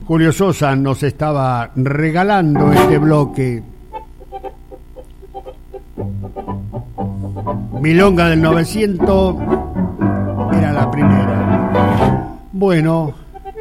Julio Sosa nos estaba regalando este bloque. Milonga del 900 era la primera. Bueno,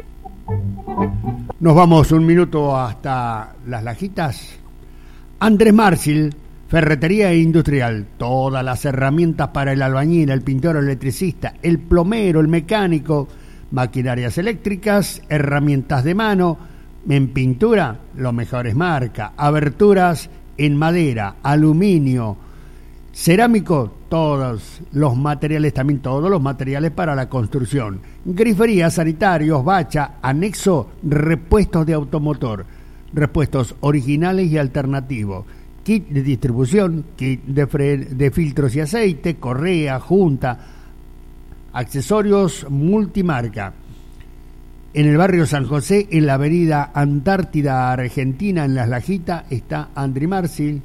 nos vamos un minuto hasta Las Lajitas. Andrés Marcil, ferretería industrial. Todas las herramientas para el albañil, el pintor, el electricista, el plomero, el mecánico, maquinarias eléctricas, herramientas de mano, en pintura, lo mejor es marca, aberturas en madera, aluminio, cerámico, todos los materiales, también todos los materiales para la construcción, grifería, sanitarios, bacha, anexo, repuestos de automotor, repuestos originales y alternativos, kit de distribución, kit de filtros y aceite, correa, junta, accesorios multimarca. En el barrio San José, en la avenida Antártida Argentina, en Las Lajitas, está Andrés Marcil.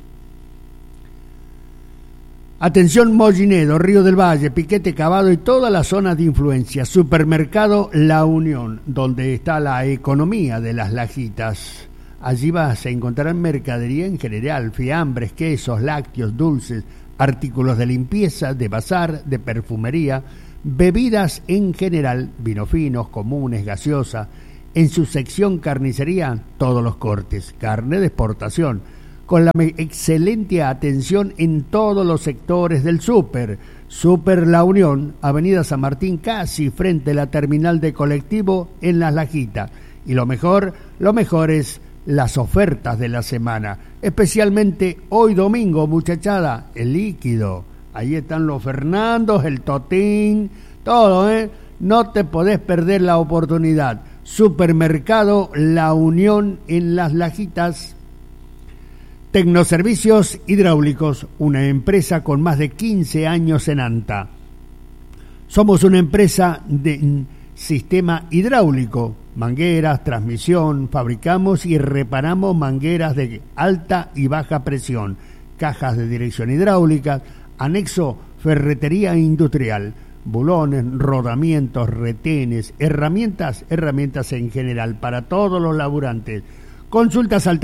Atención Mollinedo, Río del Valle, Piquete, Cavado y todas las zonas de influencia. Supermercado La Unión, donde está la economía de Las Lajitas. Allí vas a encontrar mercadería en general, fiambres, quesos, lácteos, dulces, artículos de limpieza, de bazar, de perfumería, bebidas en general, vinos finos, comunes, gaseosa. En su sección carnicería, todos los cortes, carne de exportación, con la excelente atención en todos los sectores del súper. Súper La Unión, Avenida San Martín, casi frente a la terminal de colectivo en Las Lajitas. Y lo mejor es las ofertas de la semana, especialmente hoy domingo, muchachada, el líquido. Ahí están los Fernandos, el Totín, todo, No te podés perder la oportunidad. Supermercado La Unión en Las Lajitas. Tecnoservicios Hidráulicos, una empresa con más de 15 años en Anta. Somos una empresa de sistema hidráulico, mangueras, transmisión, fabricamos y reparamos mangueras de alta y baja presión, cajas de dirección hidráulica, anexo ferretería industrial, bulones, rodamientos, retenes, herramientas en general para todos los laburantes. Consultas al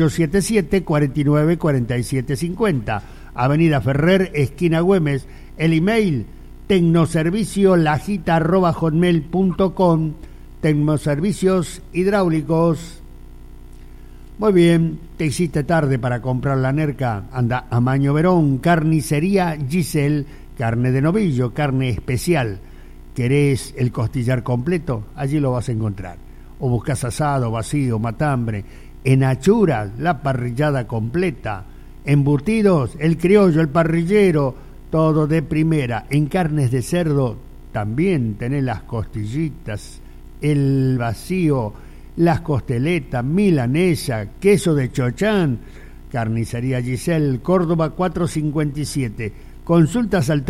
3877-494750, Avenida Ferrer, esquina Güemes, el email tecnoserviciolajita@hotmail.com, Tecnoservicios Hidráulicos. Muy bien, te hiciste tarde para comprar la nerca, anda a Maño Verón, carnicería Giselle, carne de novillo, carne especial. ¿Querés el costillar completo? Allí lo vas a encontrar. O buscas asado, vacío, matambre, en achuras, la parrillada completa, embutidos, el criollo, el parrillero, todo de primera. En carnes de cerdo también tenés las costillitas, el vacío, las costeletas, milanesa, queso de chochán. Carnicería Giselle, Córdoba 457. Consultas al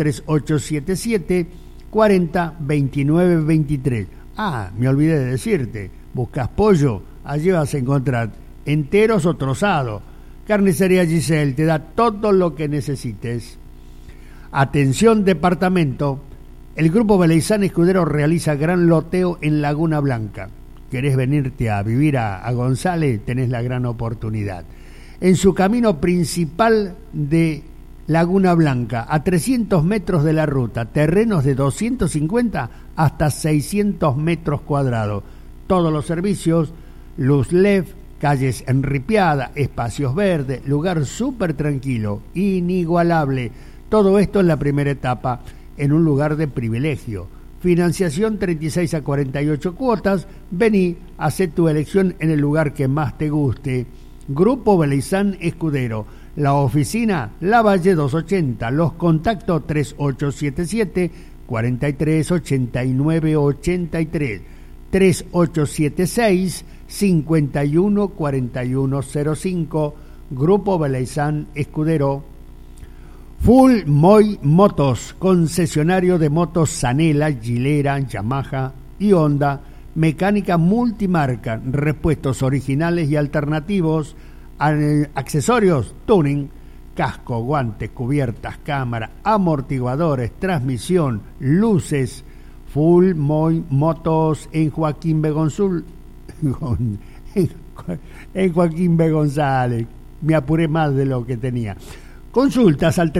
3877-402923. Ah, me olvidé de decirte, buscas pollo, allí vas a encontrar enteros o trozados. Carnicería Giselle te da todo lo que necesites. Atención departamento, el Grupo Beleizán Escudero realiza gran loteo en Laguna Blanca. ¿Querés venirte a vivir a González? Tenés la gran oportunidad. En su camino principal de Laguna Blanca, a 300 metros de la ruta, terrenos de 250 hasta 600 metros cuadrados. Todos los servicios, luz LED, calles enripiadas, espacios verdes, lugar súper tranquilo, inigualable. Todo esto en la primera etapa, en un lugar de privilegio. Financiación 36 a 48 cuotas. Vení, hacé tu elección en el lugar que más te guste. Grupo Beleizán Escudero. La oficina, Lavalle 280. Los contactos 3877-438983. 3876-514105. Grupo Beleizán Escudero. Full Moy Motos, concesionario de motos Sanela, Gilera, Yamaha y Honda, mecánica multimarca, repuestos originales y alternativos, accesorios, tuning, casco, guantes, cubiertas, cámara, amortiguadores, transmisión, luces. Full Moy Motos en Joaquín Begonzul en Joaquín B. González. Me apuré más de lo que tenía. Consultas al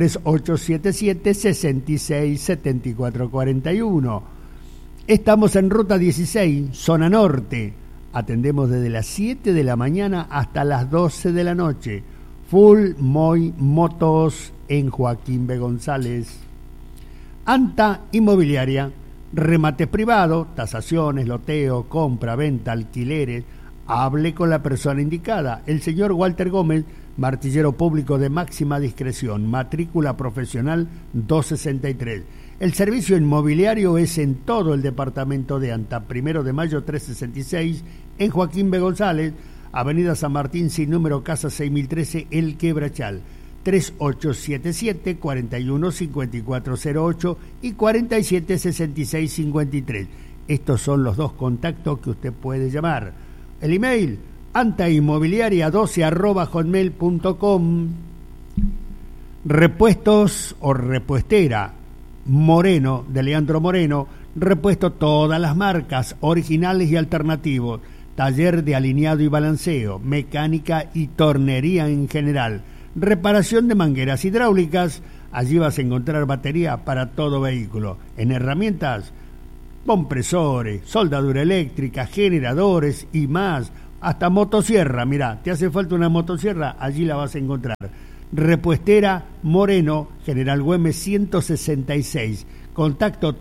3877-667441. Estamos en Ruta 16, Zona Norte. Atendemos desde las 7 de la mañana hasta las 12 de la noche. Full Moy Motos en Joaquín B. González. Anta Inmobiliaria. Remate privado, tasaciones, loteo, compra, venta, alquileres. Hable con la persona indicada. El señor Walter Gómez, martillero público de máxima discreción, matrícula profesional 263. El servicio inmobiliario es en todo el departamento de Anta. 1 de mayo 366 en Joaquín B. González, Avenida San Martín sin número, casa 6013, El Quebrachal. 3877-415408 y 476653. Estos son los dos contactos que usted puede llamar. El email, antainmobiliaria12@hotmail.com. Repuestos o repuestera Moreno, de Leandro Moreno. Repuesto todas las marcas, originales y alternativos. Taller de alineado y balanceo, mecánica y tornería en general. Reparación de mangueras hidráulicas. Allí vas a encontrar batería para todo vehículo. En herramientas, compresores, soldadura eléctrica, generadores y más. Hasta motosierra. Mirá, te hace falta una motosierra, allí la vas a encontrar. Repuestera Moreno, General Güemes 166. Contacto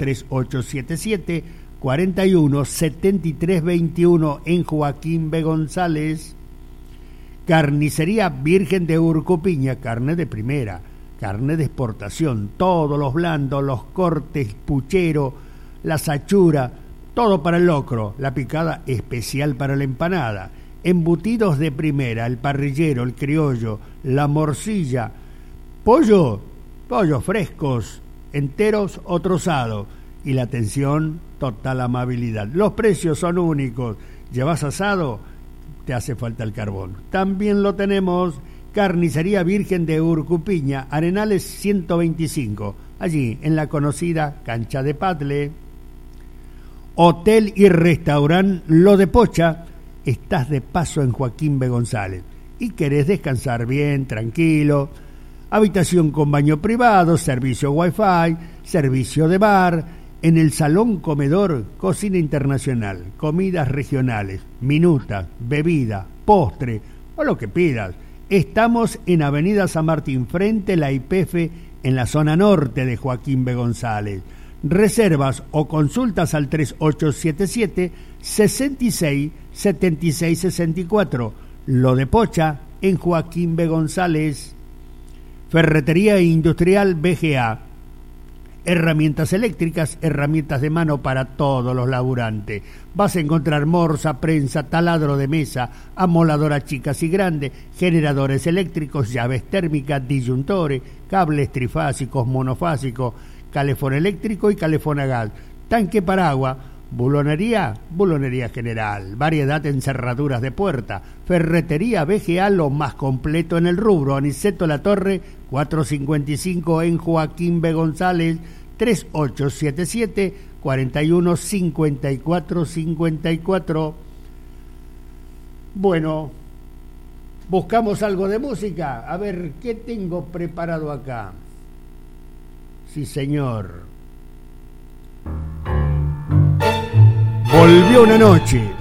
3877-417321 en Joaquín B. González. Carnicería Virgen de Urcupiña, carne de primera, carne de exportación, todos los blandos, los cortes, puchero, la sachura, todo para el locro, la picada especial para la empanada, embutidos de primera, el parrillero, el criollo, la morcilla, pollos frescos, enteros o trozados, y la atención, total amabilidad. Los precios son únicos. ¿Llevas asado? Te hace falta el carbón. También lo tenemos. Carnicería Virgen de Urcupiña, Arenales 125, allí en la conocida cancha de Patle. Hotel y restaurante Lo de Pocha. Estás de paso en Joaquín B. González y querés descansar bien, tranquilo. Habitación con baño privado, servicio wifi, servicio de bar. En el salón comedor, cocina internacional, comidas regionales, minuta, bebida, postre o lo que pidas. Estamos en Avenida San Martín, frente a la YPF, en la zona norte de Joaquín B. González. Reservas o consultas al 3877-667664. Lo de Pocha en Joaquín B. González. Ferretería Industrial BGA. Herramientas eléctricas, herramientas de mano para todos los laburantes. Vas a encontrar morsa, prensa, taladro de mesa, amoladoras chicas y grandes, generadores eléctricos, llaves térmicas, disyuntores, cables trifásicos, monofásicos, calefón eléctrico y calefón a gas, tanque para agua, bulonería general, variedad en cerraduras de puerta, ferretería BGA, lo más completo en el rubro. Aniceto La Torre 455 en Joaquín B. González, 3877-415454. Bueno, buscamos algo de música. A ver, ¿qué tengo preparado acá? Sí, señor. Volvió una noche